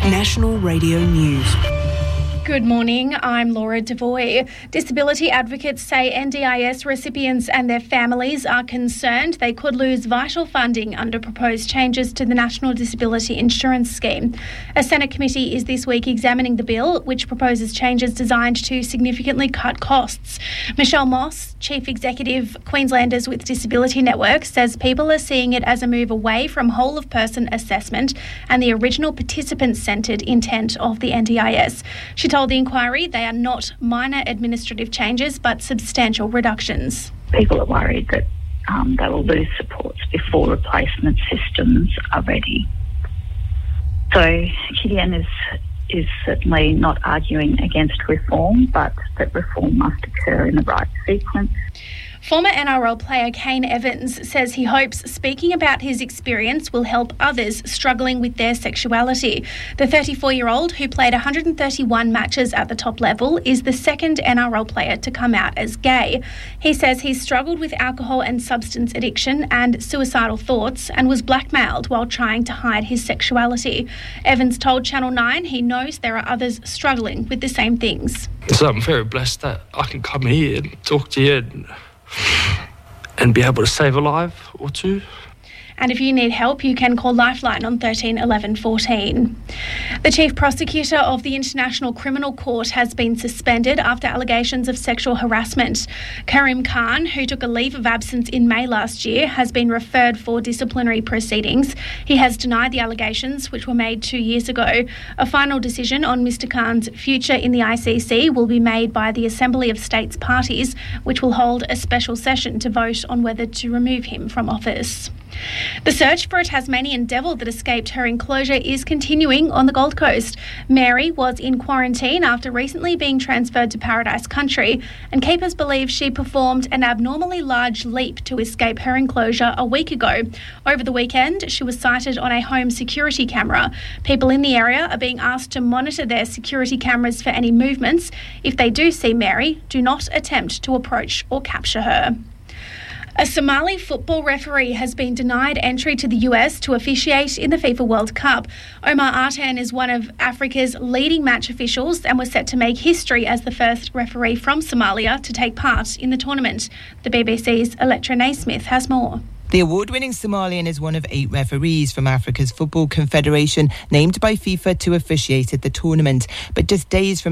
National Radio News. Good morning, I'm Laura Devoy. Disability advocates say NDIS recipients and their families are concerned they could lose vital funding under proposed changes to the National Disability Insurance Scheme. A Senate committee is this week examining the bill, which proposes changes designed to significantly cut costs. Michelle Moss, Chief Executive, Queenslanders with Disability Network, says people are seeing it as a move away from whole-of-person assessment and the original participant-centred intent of the NDIS. She told the inquiry they are not minor administrative changes but substantial reductions. People are worried that they will lose supports before replacement systems are ready. So QDN is certainly not arguing against reform, but that reform must occur in the right sequence. Former NRL player Kane Evans says he hopes speaking about his experience will help others struggling with their sexuality. The 34-year-old, who played 131 matches at the top level, is the second NRL player to come out as gay. He says he struggled with alcohol and substance addiction and suicidal thoughts and was blackmailed while trying to hide his sexuality. Evans told Channel 9 he knows there are others struggling with the same things. So I'm very blessed that I can come here and talk to you and be able to save a life or two. And if you need help, you can call Lifeline on 13 11 14. The Chief Prosecutor of the International Criminal Court has been suspended after allegations of sexual harassment. Karim Khan, who took a leave of absence in May last year, has been referred for disciplinary proceedings. He has denied the allegations, which were made 2 years ago. A final decision on Mr Khan's future in the ICC will be made by the Assembly of States Parties, which will hold a special session to vote on whether to remove him from office. The search for a Tasmanian devil that escaped her enclosure is continuing on the Gold Coast. Mary was in quarantine after recently being transferred to Paradise Country, and keepers believe she performed an abnormally large leap to escape her enclosure a week ago. Over the weekend, she was sighted on a home security camera. People in the area are being asked to monitor their security cameras for any movements. If they do see Mary, do not attempt to approach or capture her. A Somali football referee has been denied entry to the US to officiate in the FIFA World Cup. Omar Artan is one of Africa's leading match officials and was set to make history as the first referee from Somalia to take part in the tournament. The BBC's Electra Naismith has more. The award-winning Somalian is one of 8 referees from Africa's Football Confederation named by FIFA to officiate at the tournament. But just days from